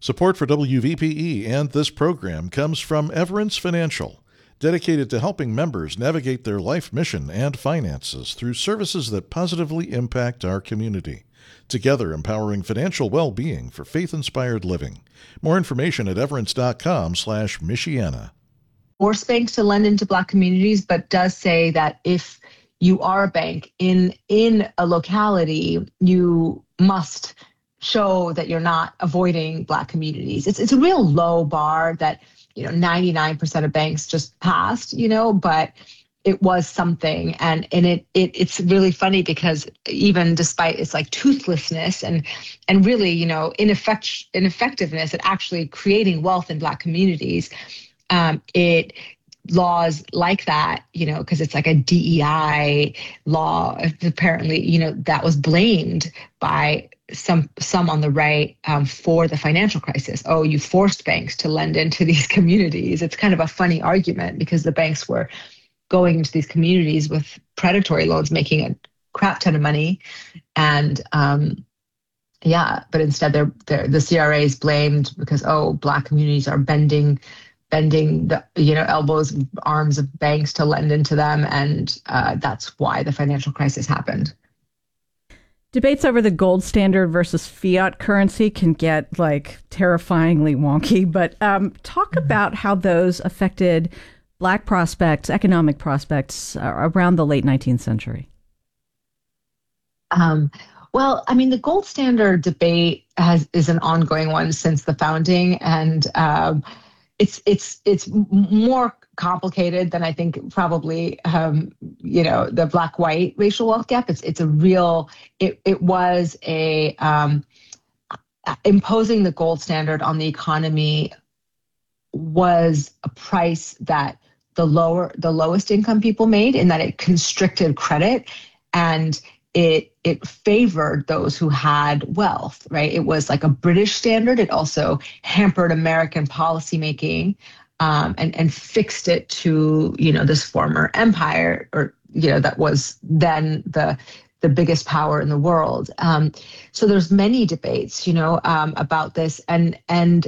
Support for WVPE and this program comes from Everence Financial, dedicated to helping members navigate their life mission and finances through services that positively impact our community. Together, empowering financial well-being for faith-inspired living. More information at everence.com/Michiana. Force banks to lend into Black communities, but does say that if you are a bank in a locality, you must show that you're not avoiding Black communities. It's a real low bar that 99% of banks just passed, but it was something, and it's really funny because even despite its like toothlessness and really ineffectiveness at actually creating wealth in Black communities, it laws like that, because it's like a DEI law, apparently, that was blamed by some on the right for the financial crisis. Oh, you forced banks to lend into these communities. It's kind of a funny argument because the banks were going into these communities with predatory loans, making a crap ton of money. And but instead the CRA is blamed because, Black communities are bending the elbows, arms of banks to lend into them. And that's why the financial crisis happened. Debates over the gold standard versus fiat currency can get terrifyingly wonky, but talk about how those affected Black prospects, economic prospects around the late 19th century. Well, the gold standard debate is an ongoing one since the founding, and it's more complicated than I think probably the Black-white racial wealth gap. It was imposing the gold standard on the economy was a price that the lowest income people made, in that it constricted credit and it favored those who had wealth, right? It was like a British standard. It also hampered American policymaking and fixed it to, this former empire, or, that was then the biggest power in the world. So there's many debates, about this, and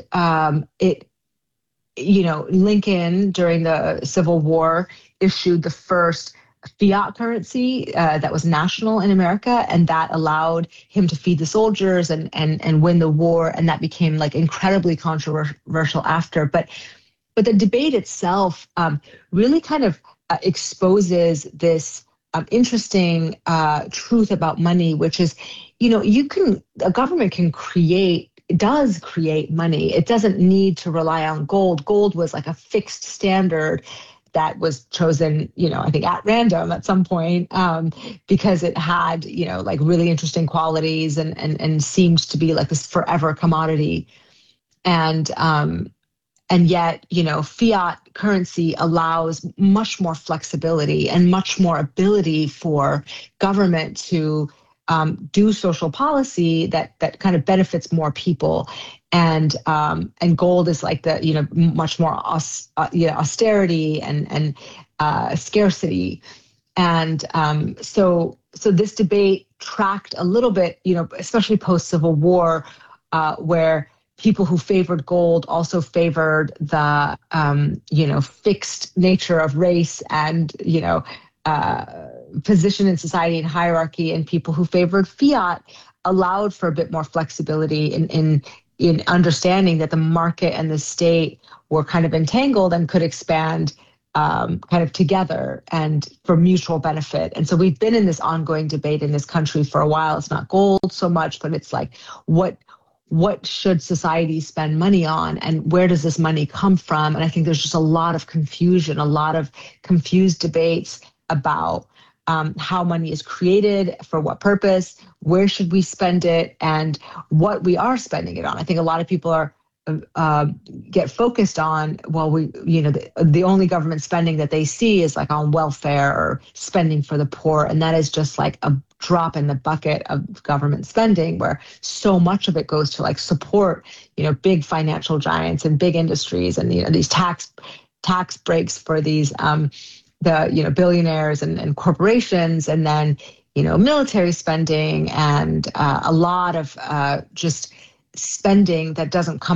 Lincoln during the Civil War issued the first fiat currency that was national in America, and that allowed him to feed the soldiers and win the war, and that became incredibly controversial after. But the debate itself really kind of exposes this interesting truth about money, which is, a government does create money. It doesn't need to rely on gold. Gold was like a fixed standard that was chosen, I think at random at some point, because it had, really interesting qualities and seemed to be like this forever commodity. And yet, fiat currency allows much more flexibility and much more ability for government to do social policy that kind of benefits more people. And gold is like the much more austerity and scarcity, and so this debate tracked a little bit, especially post Civil War, where people who favored gold also favored the fixed nature of race and position in society and hierarchy, and people who favored fiat allowed for a bit more flexibility in understanding that the market and the state were kind of entangled and could expand kind of together and for mutual benefit. And so we've been in this ongoing debate in this country for a while. It's not gold so much, but it's like, what should society spend money on, and where does this money come from? And I think there's just a lot of confusion, a lot of confused debates about how money is created, for what purpose, where should we spend it, and what we are spending it on. I think a lot of people are get focused on, the only government spending that they see is like on welfare or spending for the poor, and that is just like a drop in the bucket of government spending, where so much of it goes to support big financial giants and big industries, and these tax breaks for these billionaires and corporations, and then military spending, and a lot of just spending that doesn't come